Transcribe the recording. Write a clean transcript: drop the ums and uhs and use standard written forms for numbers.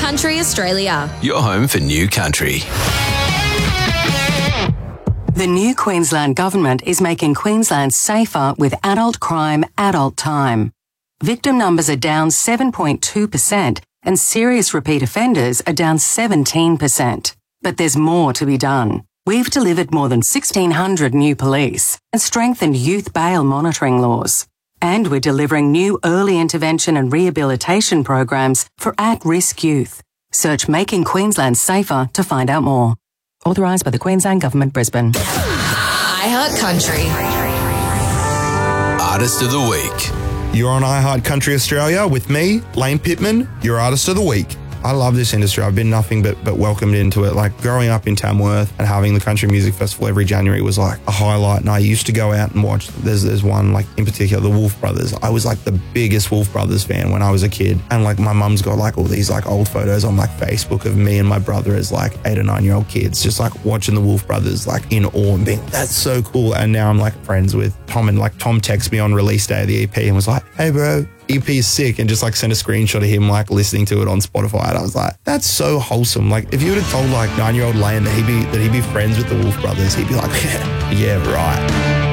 Country Australia. Your home for new country. The new Queensland Government is making Queensland safer with adult crime, adult time. Victim numbers are down 7.2% and serious repeat offenders are down 17%. But there's more to be done. We've delivered more than 1,600 new police and strengthened youth bail monitoring laws. And we're delivering new early intervention and rehabilitation programs for at-risk youth. Search Making Queensland Safer to find out more. Authorised by the Queensland Government, Brisbane. iHeart Country. Artist of the Week. You're on iHeart Country Australia with me, Lane Pittman, your Artist of the Week. I love this industry. I've been nothing but welcomed into it. Like growing up in Tamworth and having the Country Music Festival every January was like a highlight. And I used to go out and watch. There's one like in particular, the Wolf Brothers. I was like the biggest Wolf Brothers fan when I was a kid. And like my mum's got like all these like old photos on like Facebook of me and my brother as like 8 or 9 year old kids, just like watching the Wolf Brothers like in awe and being, that's so cool. And now I'm like friends with Tom, and like Tom texted me on release day of the EP and was like, hey bro, EP is sick, and just like sent a screenshot of him like listening to it on Spotify. And I was like, that's so wholesome. Like if you would have told like 9-year-old Lane that he'd be friends with the Wolf Brothers, he'd be like, yeah, right.